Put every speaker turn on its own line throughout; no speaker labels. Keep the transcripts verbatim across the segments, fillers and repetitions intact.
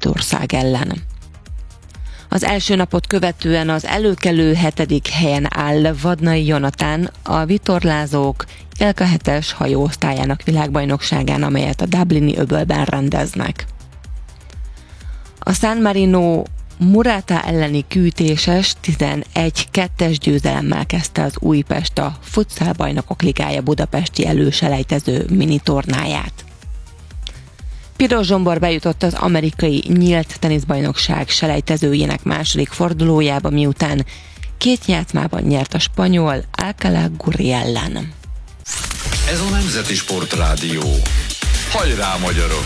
Németország ellen. Az első napot követően az előkelő hetedik helyen áll Vadnai Jonatán a vitorlázók Ilka hetes hajóosztályának világbajnokságán, amelyet a Dublini öbölben rendeznek. A San Marino Murata elleni kiütéses tizenegy kettes győzelemmel kezdte az Újpest a Futsal Bajnokok Ligája budapesti előselejtező minitornáját. Piros Zsombor bejutott az amerikai nyílt teniszbajnokság selejtezőjének második fordulójába, miután két játszmában nyert a spanyol Alcalá Gurriel-ellen.
Ez a Nemzeti Sportrádió. Hajrá, magyarok!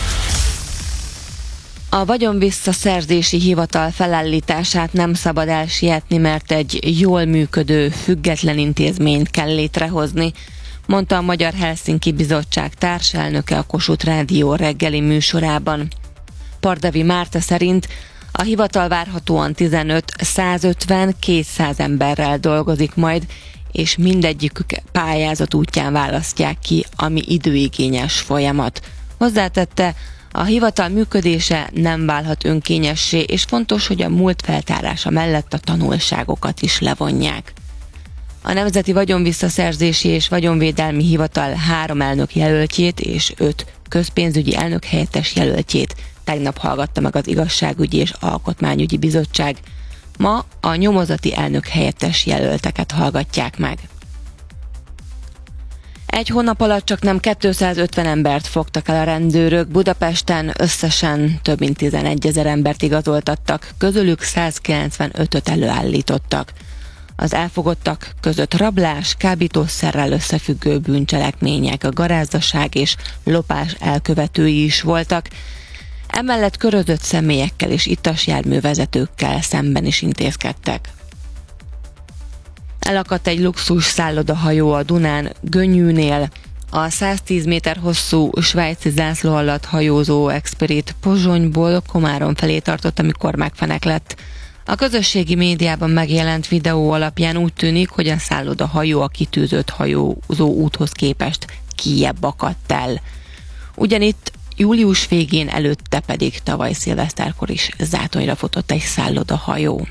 A vagyonvisszaszerzési hivatal felállítását nem szabad elsietni, mert egy jól működő, független intézményt kell létrehozni, mondta a Magyar Helsinki Bizottság társelnöke a Kossuth Rádió reggeli műsorában. Pardavi Márta szerint a hivatal várhatóan tizenöt, százötven, kétszáz emberrel dolgozik majd, és mindegyikük pályázat útján választják ki, ami időigényes folyamat. Hozzátette, a hivatal működése nem válhat önkényessé, és fontos, hogy a múlt feltárása mellett a tanulságokat is levonják. A Nemzeti Vagyonvisszaszerzési és Vagyonvédelmi Hivatal három elnök jelöltjét és öt közpénzügyi elnök helyettes jelöltjét tegnap hallgatta meg az Igazságügyi és Alkotmányügyi Bizottság. Ma a nyomozati elnök helyettes jelölteket hallgatják meg. Egy hónap alatt csak nem kétszázötven embert fogtak el a rendőrök, Budapesten összesen több mint tizenegyezer embert igazoltattak, közülük százkilencvenötöt előállítottak. Az elfogottak között rablás, kábítószerrel összefüggő bűncselekmények, a garázdaság és lopás elkövetői is voltak. Emellett körözött személyekkel és ittas járművezetőkkel szemben is intézkedtek. Elakadt egy luxus szállodahajó a Dunán Gönyűnél. A száztíz méter hosszú svájci zászló alatt hajózó Experit Pozsonyból Komárom felé tartott, amikor megfeneklett. A közösségi médiában megjelent videó alapján úgy tűnik, hogy a szállodahajó a kitűzött hajózó úthoz képest kijjebb akadt el. Ugyanitt július végén, előtte pedig tavaly szilveszterkor is zátonyra futott egy szállodahajó.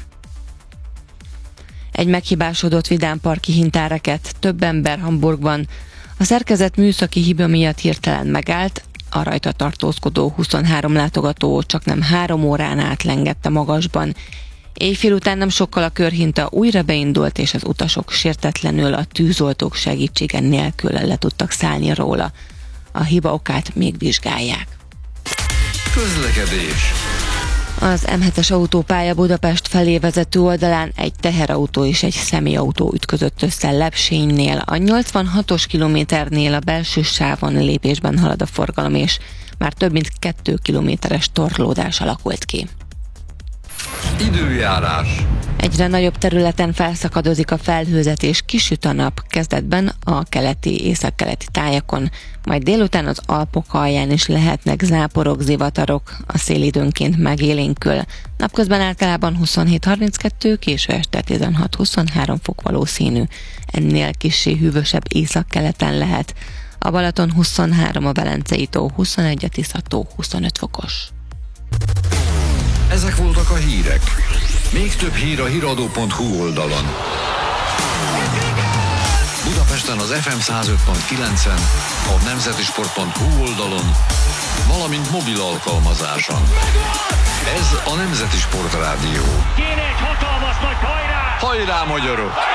Egy meghibásodott vidámparki hintáreket több ember Hamburgban a szerkezet műszaki hiba miatt hirtelen megállt, a rajta tartózkodó huszonhárom látogató csaknem három órán át lengett a magasban. Éjfél után nem sokkal a körhinta újra beindult, és az utasok sértetlenül a tűzoltók segítsége nélkül le tudtak szállni róla. A hiba okát még vizsgálják.
Közlekedés.
Az M hetes autópálya Budapest felé vezető oldalán egy teherautó és egy személyautó ütközött össze Lepsénynél. A nyolcvanhatos kilométernél a belső sávon lépésben halad a forgalom, és már több mint két kilométeres torlódás alakult ki.
Időjárás.
Egyre nagyobb területen felszakadozik a felhőzet és kisüt a nap, kezdetben a keleti, északkeleti tájakon, majd délután az Alpok alján is lehetnek záporok, zivatarok, a szél időnként megélénkül. Napközben általában huszonhét harminckettő, késő este tizenhat huszonhárom fok valószínű. Ennél kissé hűvösebb északkeleten lehet. A Balaton huszonhárom, a Velencei tó huszonegy, a Tisza-tó huszonöt fokos.
Ezek voltak a hírek. Még több hír a híradó pont hu oldalon. Budapesten az ef em száz öt pont kilencen, a nemzetisport pont hu oldalon, valamint mobil alkalmazáson. Ez a Nemzeti Sportrádió.
Kéne egy hatalmas nagy hajrá!
Hajrá, magyarok!